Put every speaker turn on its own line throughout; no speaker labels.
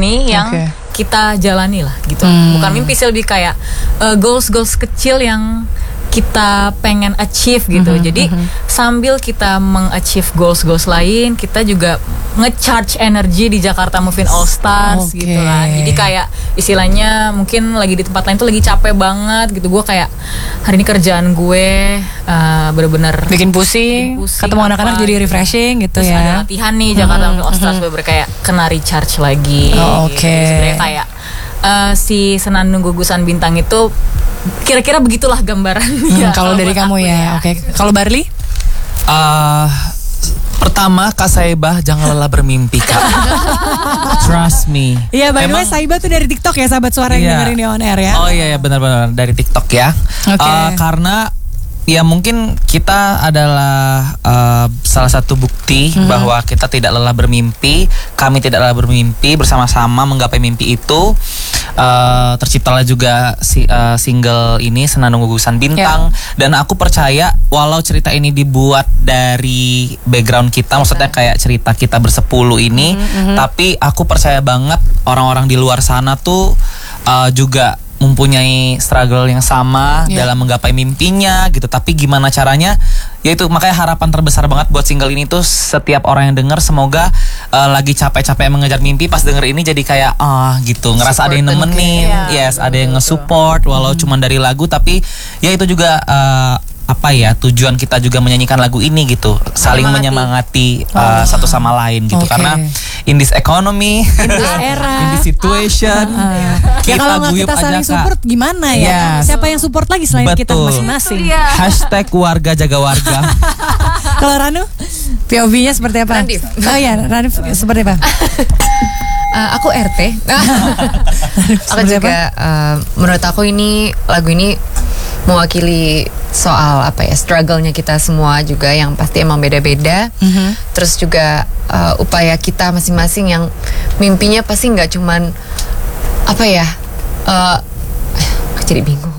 nih yang kita jalani lah gitu. Bukan mimpi sih, lebih kayak goals kecil yang kita pengen achieve gitu. Jadi sambil kita meng-achieve goals lain, kita juga nge-charge energi di Jakarta Moving All Stars gitu kan. Jadi kayak istilahnya mungkin lagi di tempat lain tuh lagi capek banget gitu. Gue kayak hari ini kerjaan gue bener-bener
bikin pusing ketemu anak-anak jadi refreshing gitu.
Terus
ya.
ada latihan nih Jakarta Moving All Stars, bener-bener kayak kena recharge lagi. Sebenarnya kayak si Senandung Gugusan Bintang itu kira-kira begitulah gambarannya.
Kalau dari kamu ya. Kalau Barli?
Pertama, Kak Saibah, jangan lelah bermimpi, Kak. Trust me.
Iya, by the way, Saibah tuh dari TikTok ya, sahabat suara yang dengerin di on air ya.
Oh iya, benar-benar dari TikTok ya. Karena ya mungkin kita adalah salah satu bukti bahwa kita tidak lelah bermimpi. Kami tidak lelah bermimpi, bersama-sama menggapai mimpi itu. Terciptalah juga single ini Senandung Gugusan Bintang. Dan aku percaya walau cerita ini dibuat dari background kita, maksudnya kayak cerita kita bersepuluh ini, tapi aku percaya banget orang-orang di luar sana tuh juga mempunyai struggle yang sama dalam menggapai mimpinya gitu. Tapi gimana caranya? Yaitu makanya harapan terbesar banget buat single ini tuh setiap orang yang denger semoga lagi capek-capek mengejar mimpi, pas denger ini jadi kayak gitu, ngerasa ada yang nemenin, ada yang nge-support walau cuma dari lagu, tapi ya itu juga tujuan kita juga menyanyikan lagu ini gitu, saling menyemangati satu sama lain gitu. Karena in this economy,
in this era,
in this situation,
ya kalau nggak kita saling support gimana ya? Siapa yang support lagi selain kita masing-masing?
Hashtag warga jaga warga.
Kalau Ranu, POV-nya seperti apa?
Ranif.
Oh iya, Ranif seperti apa?
Aku RT. Aku juga menurut aku ini lagu ini mewakili soal struggle-nya kita semua juga, yang pasti emang beda-beda. Terus juga upaya kita masing-masing yang mimpinya pasti nggak cuman jadi bingung.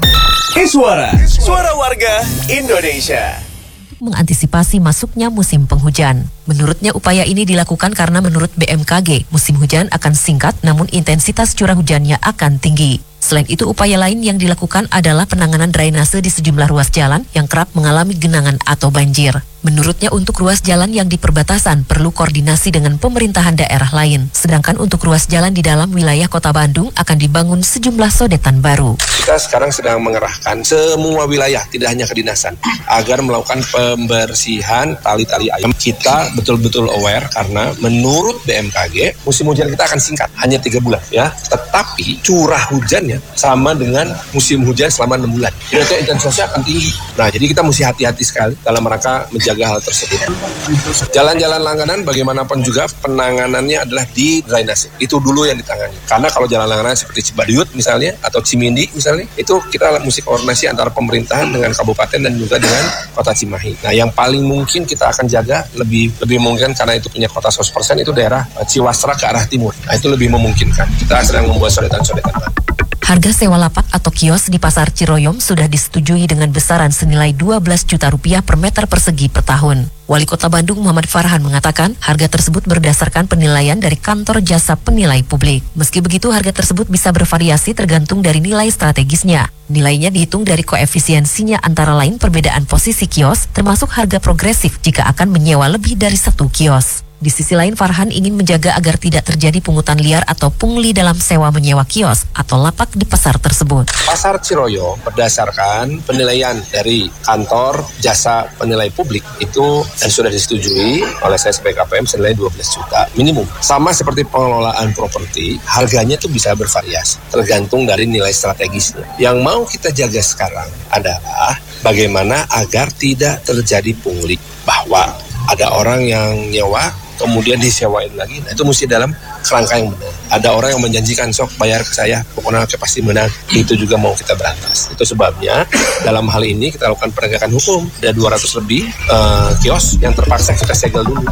Suara warga Indonesia.
Mengantisipasi masuknya musim penghujan. Menurutnya upaya ini dilakukan karena menurut BMKG, musim hujan akan singkat namun intensitas curah hujannya akan tinggi. Selain itu, upaya lain yang dilakukan adalah penanganan drainase di sejumlah ruas jalan yang kerap mengalami genangan atau banjir. Menurutnya untuk ruas jalan yang di perbatasan perlu koordinasi dengan pemerintahan daerah lain. Sedangkan untuk ruas jalan di dalam wilayah Kota Bandung akan dibangun sejumlah sodetan baru.
Kita sekarang sedang mengerahkan semua wilayah, tidak hanya kedinasan, agar melakukan pembersihan tali-tali ayam. Kita betul-betul aware karena menurut BMKG musim hujan kita akan singkat, hanya 3 bulan ya. Tetapi curah hujannya sama dengan musim hujan selama 6 bulan. Jadi intensitasnya akan tinggi. Nah, jadi kita mesti hati-hati sekali dalam rangka menjaga hal tersebut. Jalan-jalan langganan bagaimanapun juga penanganannya adalah di drainase. Itu dulu yang ditangani. Karena kalau jalan langganan seperti Cibaduyut misalnya atau Cimindi misalnya, itu kita mesti koordinasi antara pemerintahan dengan kabupaten dan juga dengan Kota Cimahi. Nah, yang paling mungkin kita akan jaga lebih mungkin karena itu punya kota 100% itu daerah Ciwastra ke arah timur. Nah, itu lebih memungkinkan. Kita sedang membuat sodetan-sodetan.
Harga sewa lapak atau kios di Pasar Ciroyom sudah disetujui dengan besaran senilai 12 juta rupiah per meter persegi per tahun. Wali Kota Bandung Muhammad Farhan mengatakan harga tersebut berdasarkan penilaian dari kantor jasa penilai publik. Meski begitu, harga tersebut bisa bervariasi tergantung dari nilai strategisnya. Nilainya dihitung dari koefisiensinya antara lain perbedaan posisi kios, termasuk harga progresif jika akan menyewa lebih dari 1 kios. Di sisi lain, Farhan ingin menjaga agar tidak terjadi pungutan liar atau pungli dalam sewa menyewa kios atau lapak di pasar tersebut.
Pasar Ciroyom berdasarkan penilaian dari kantor jasa penilai publik itu sudah disetujui oleh saya sebagai KPM senilai 12 juta minimum. Sama seperti pengelolaan properti, harganya itu bisa bervariasi tergantung dari nilai strategisnya. Yang mau kita jaga sekarang adalah bagaimana agar tidak terjadi pungli, bahwa ada orang yang nyewa kemudian disewain lagi. Nah, itu mesti dalam kerangka yang benar. Ada orang yang menjanjikan sok bayar ke saya, pokoknya pasti menang. Itu juga mau kita berantas. Itu sebabnya dalam hal ini kita lakukan penegakan hukum. Ada 200 lebih kios yang terpaksa kita segel dulu.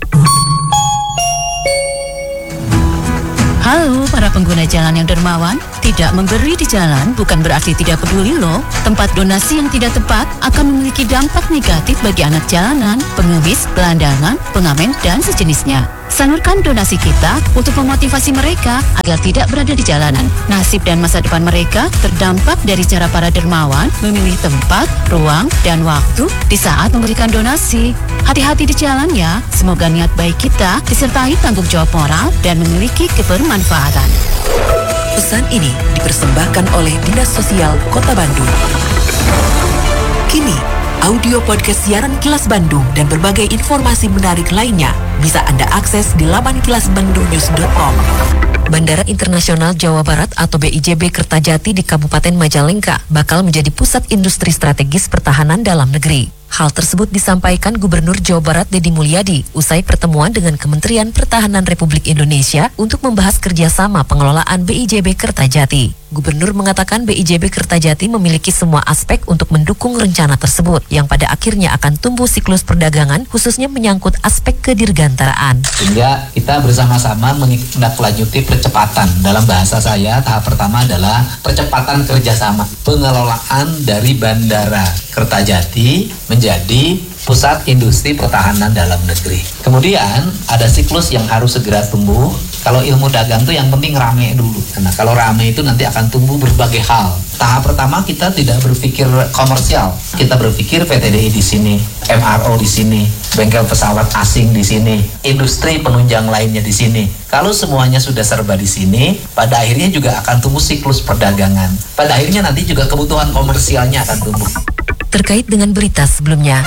Halo para pengguna jalan yang dermawan, tidak memberi di jalan bukan berarti tidak peduli loh. Tempat donasi yang tidak tepat akan memiliki dampak negatif bagi anak jalanan, pengemis, gelandangan, pengamen, dan sejenisnya. Salurkan donasi kita untuk memotivasi mereka agar tidak berada di jalanan. Nasib dan masa depan mereka terdampak dari cara para dermawan memilih tempat, ruang, dan waktu di saat memberikan donasi. Hati-hati di jalan ya. Semoga niat baik kita disertai tanggung jawab moral dan memiliki kebermanfaatan.
Pesan ini dipersembahkan oleh Dinas Sosial Kota Bandung. Kini, audio podcast siaran Kilas Bandung dan berbagai informasi menarik lainnya bisa Anda akses di laman kilasbandungnews.com. Bandara Internasional Jawa Barat atau BIJB Kertajati di Kabupaten Majalengka bakal menjadi pusat industri strategis pertahanan dalam negeri. Hal tersebut disampaikan Gubernur Jawa Barat Deddy Mulyadi usai pertemuan dengan Kementerian Pertahanan Republik Indonesia untuk membahas kerjasama pengelolaan BIJB Kertajati. Gubernur mengatakan BIJB Kertajati memiliki semua aspek untuk mendukung rencana tersebut yang pada akhirnya akan tumbuh siklus perdagangan khususnya menyangkut aspek kedirgantaraan.
Sehingga kita bersama-sama menindaklanjuti percepatan. Dalam bahasa saya tahap pertama adalah percepatan kerjasama pengelolaan dari Bandara Kertajati menjadi pusat industri pertahanan dalam negeri. Kemudian ada siklus yang harus segera tumbuh. Kalau ilmu dagang itu yang penting rame dulu. Nah, kalau rame itu nanti akan tumbuh berbagai hal. Tahap pertama kita tidak berpikir komersial. Kita berpikir PTDI di sini, MRO di sini, bengkel pesawat asing di sini, industri penunjang lainnya di sini. Kalau semuanya sudah serba di sini, pada akhirnya juga akan tumbuh siklus perdagangan. Pada akhirnya nanti juga kebutuhan komersialnya akan tumbuh.
Terkait dengan berita sebelumnya,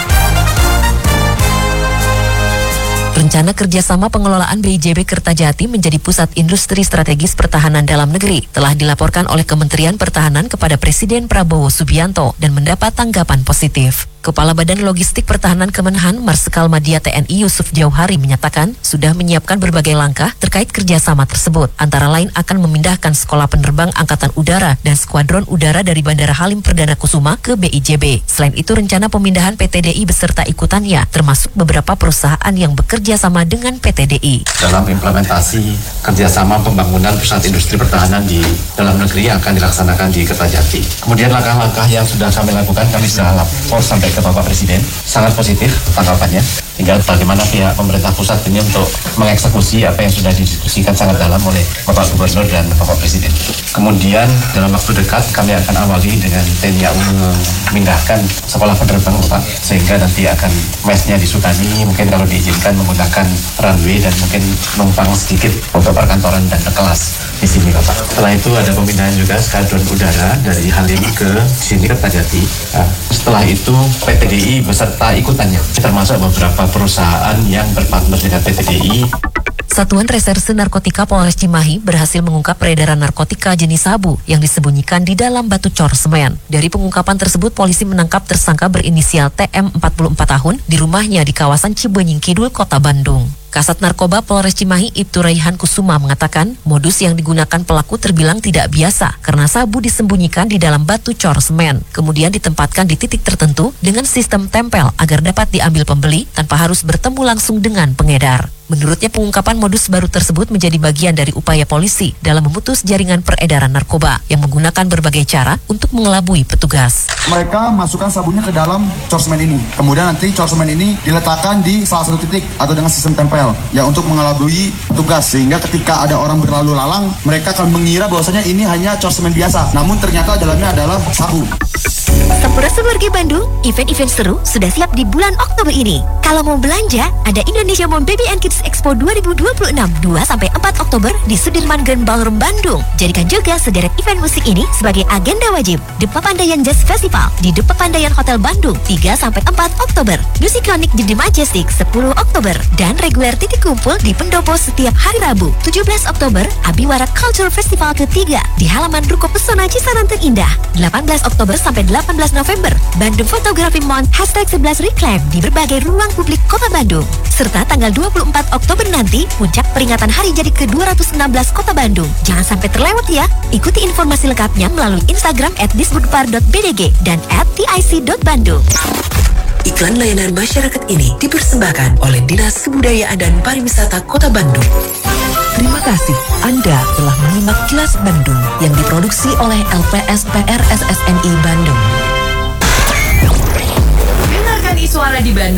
rencana kerjasama pengelolaan BIJB Kertajati menjadi pusat industri strategis pertahanan dalam negeri telah dilaporkan oleh Kementerian Pertahanan kepada Presiden Prabowo Subianto dan mendapat tanggapan positif. Kepala Badan Logistik Pertahanan Kemenhan Marsikal Madya TNI Yusuf Jauhari menyatakan sudah menyiapkan berbagai langkah terkait kerjasama tersebut. Antara lain akan memindahkan Sekolah Penerbang Angkatan Udara dan Skuadron Udara dari Bandara Halim Perdana Kusuma ke BIJB. Selain itu rencana pemindahan PTDI beserta ikutannya termasuk beberapa perusahaan yang bekerja sama dengan PTDI.
Dalam implementasi kerjasama pembangunan pusat industri pertahanan di dalam negeri yang akan dilaksanakan di Kertajati. Kemudian langkah-langkah yang sudah kami lakukan kami sudah lapor sampai ke Bapak Presiden, sangat positif tanggapannya. Tinggal bagaimana pihak pemerintah pusat ini untuk mengeksekusi apa yang sudah didiskusikan sangat dalam oleh Bapak Gubernur dan Bapak Presiden. Kemudian dalam waktu dekat kami akan awali dengan TNI AU memindahkan Sekolah Penerbang Bapak, sehingga nanti akan mesnya di Sukani, mungkin kalau diizinkan menggunakan runway dan mungkin numpang sedikit untuk perkantoran dan kelas di sini Bapak. Setelah itu ada pemindahan juga Skuadron Udara dari Halim ke sini Kertajati. Nah, setelah itu PTDI beserta ikutannya, termasuk beberapa perusahaan yang berpartner dengan PTDI.
Satuan Reserse Narkotika Polres Cimahi berhasil mengungkap peredaran narkotika jenis sabu yang disembunyikan di dalam batu cor semen. Dari pengungkapan tersebut, polisi menangkap tersangka berinisial TM 44 tahun di rumahnya di kawasan Cibenying Kidul, Kota Bandung. Kasat Narkoba Polres Cimahi Ibtu Raihan Kusuma mengatakan modus yang digunakan pelaku terbilang tidak biasa karena sabu disembunyikan di dalam batu cor semen, kemudian ditempatkan di titik tertentu dengan sistem tempel agar dapat diambil pembeli tanpa harus bertemu langsung dengan pengedar. Menurutnya pengungkapan modus baru tersebut menjadi bagian dari upaya polisi dalam memutus jaringan peredaran narkoba yang menggunakan berbagai cara untuk mengelabui petugas.
Mereka masukkan sabunnya ke dalam cor semen ini. Kemudian nanti cor semen ini diletakkan di salah satu titik atau dengan sistem tempel ya untuk mengelabui petugas, sehingga ketika ada orang berlalu lalang mereka akan mengira bahwasanya ini hanya cor semen biasa, namun ternyata dalamnya adalah sabu.
Sampurasun Bandung, event-event seru sudah siap di bulan Oktober ini. Kalau mau belanja, ada Indonesia Mom Baby and Kids Expo 2026 2-4 Oktober di Sudirman Grand Ballroom Bandung. Jadikan juga sederet event musik ini sebagai agenda wajib. The Papandayan Jazz Festival di The Papandayan Hotel Bandung 3-4 Oktober. Musiconic di The Majestic 10 Oktober. Dan reguler titik kumpul di Pendopo setiap hari Rabu. 17 Oktober, Abiwara Culture Festival ketiga di halaman Ruko Pesona Cisananteng Indah. 18 Oktober sampai 18 November, Bandung Photography Month #11 Reclaim di berbagai ruang publik Kota Bandung. Serta tanggal 24 Oktober nanti, puncak peringatan Hari Jadi ke-216 Kota Bandung. Jangan sampai terlewat ya. Ikuti informasi lengkapnya melalui Instagram @disbudpar.bdg dan @tic.bandung.
Iklan layanan masyarakat ini dipersembahkan oleh Dinas Kebudayaan dan Pariwisata Kota Bandung. Terima kasih Anda telah menyimak Kilas Bandung yang diproduksi oleh LPSPR SSNI Bandung.
Dengarkan Iswara di Bandung.